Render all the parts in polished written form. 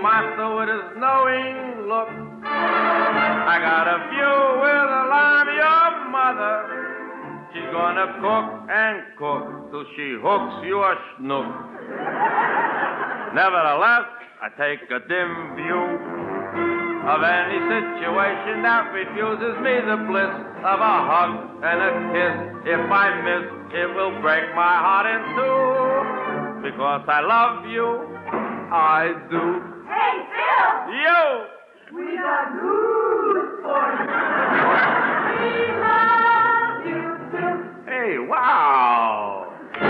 master with his knowing look. I got a view with a lamb, your mother. She's gonna cook and cook till she hooks you a schnook. Nevertheless, I take a dim view of any situation that refuses me the bliss of a hug and a kiss. If I miss, it will break my heart in two. Because I love you, I do. Hey, Phil! You! We got news for you. We love you too. Hey, wow!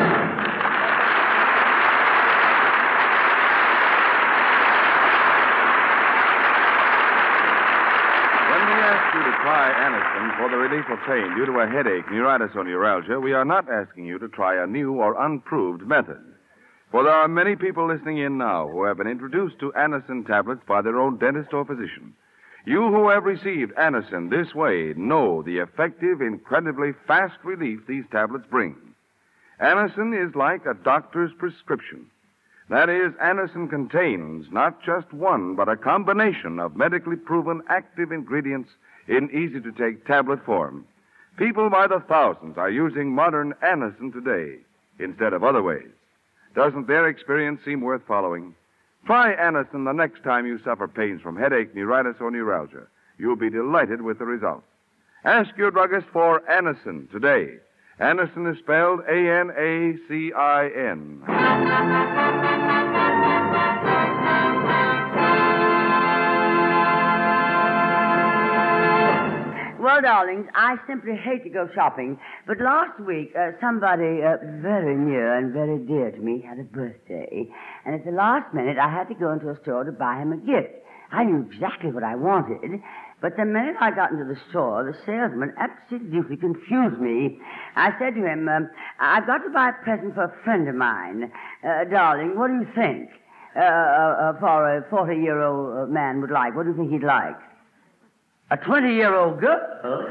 When we ask you to try Anacin for the relief of pain due to a headache, neuritis, or neuralgia, we are not asking you to try a new or unproved method. For there are many people listening in now who have been introduced to Anacin tablets by their own dentist or physician. You who have received Anacin this way know the effective, incredibly fast relief these tablets bring. Anacin is like a doctor's prescription. That is, Anacin contains not just one, but a combination of medically proven active ingredients in easy-to-take tablet form. People by the thousands are using modern Anacin today instead of other ways. Doesn't their experience seem worth following? Try Anacin the next time you suffer pains from headache, neuritis, or neuralgia. You'll be delighted with the results. Ask your druggist for Anacin today. Anacin is spelled A-N-A-C-I-N. Well, darlings, I simply hate to go shopping, but last week somebody very near and very dear to me had a birthday, and at the last minute I had to go into a store to buy him a gift. I knew exactly what I wanted, but the minute I got into the store, the salesman absolutely confused me. I said to him, I've got to buy a present for a friend of mine. Darling, what do you think for a 40-year-old man would like? What do you think he'd like? A 20-year-old girl?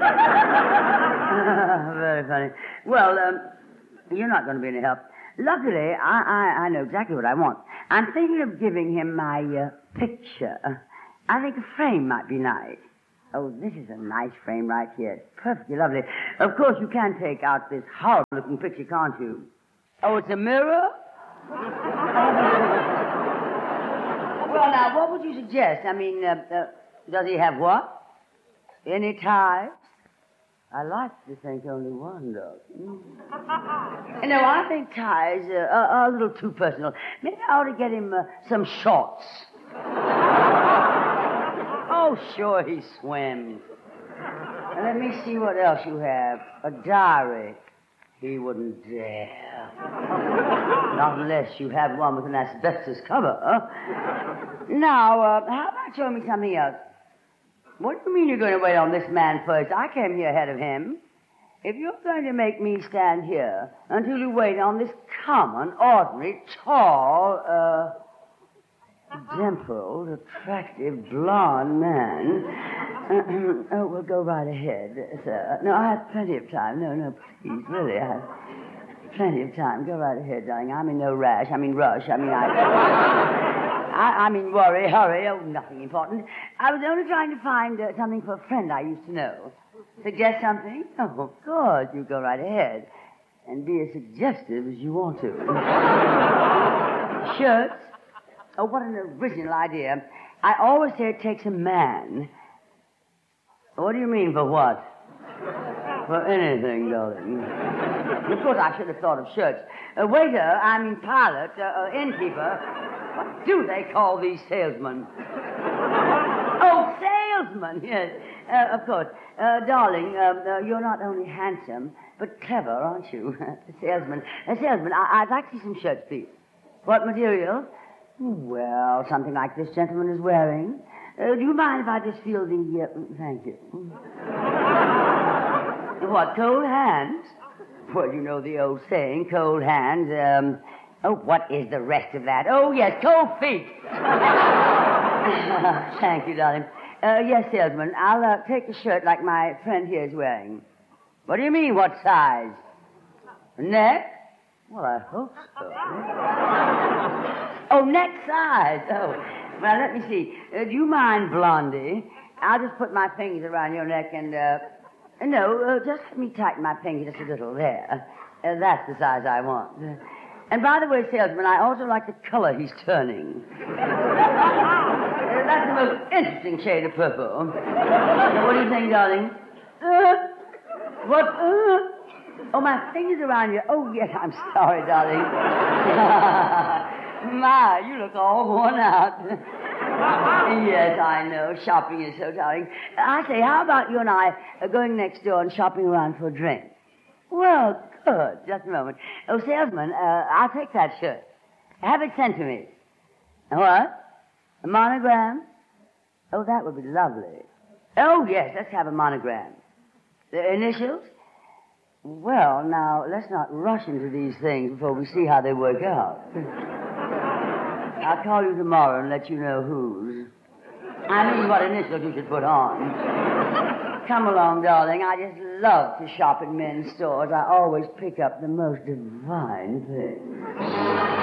Very funny. Well, you're not going to be any help. Luckily, I know exactly what I want. I'm thinking of giving him my picture. I think a frame might be nice. Oh, this is a nice frame right here. It's perfectly lovely. Of course, you can take out this horrible-looking picture, can't you? Oh, it's a mirror? Well, now, what would you suggest? I mean, does he have what? Any ties? I like to think only one does. No, I think ties are a little too personal. Maybe I ought to get him some shorts. Oh, sure, he swims. And let me see what else you have. A diary. He wouldn't dare. Not unless you have one with an asbestos cover. Now, how about showing me something else? What do you mean you're going to wait on this man first? I came here ahead of him. If you're going to make me stand here until you wait on this common, ordinary, tall, dimpled, attractive, blonde man... oh, well, go right ahead, sir. No, I have plenty of time. No, please, really, I have plenty of time. Go right ahead, darling. I'm in no rush. I mean, worry, hurry. Oh, nothing important. I was only trying to find something for a friend I used to know. Suggest something? Oh, of course. You go right ahead. And be as suggestive as you want to. Shirts? Oh, what an original idea. I always say it takes a man. What do you mean, for what? For anything, darling. Of course, I should have thought of shirts. Waiter, pilot, innkeeper. What do they call these salesmen? Oh, salesmen, yes. Of course. Darling, you're not only handsome, but clever, aren't you? Salesman, I'd like to see some shirts, please. What material? Well, something like this gentleman is wearing. Do you mind if I just feel the... thank you. What, cold hands? Well, you know the old saying, cold hands, Oh, what is the rest of that? Oh, yes, cold feet. Thank you, darling. Yes, salesman, I'll take a shirt like my friend here is wearing. What do you mean, what size? Neck? Well, I hope so. Oh, neck size. Oh, Well, let me see. Do you mind, Blondie? I'll just put my fingers around your neck and, just let me tighten my finger just a little. There. That's the size I want. And by the way, salesman, I also like the color he's turning. That's the most interesting shade of purple. What do you think, darling? What? Oh, my finger's around you. Oh, yes, I'm sorry, darling. My, you look all worn out. Yes, I know. Shopping is so tiring. I say, how about you and I going next door and shopping around for a drink? Well, good. Just a moment. Oh, salesman, I'll take that shirt. Have it sent to me. What? A monogram? Oh, that would be lovely. Oh, yes, let's have a monogram. The initials? Well, now, let's not rush into these things before we see how they work out. I'll call you tomorrow and let you know whose. I mean, what initials you should put on. Come along, darling. I just love to shop in men's stores. I always pick up the most divine things.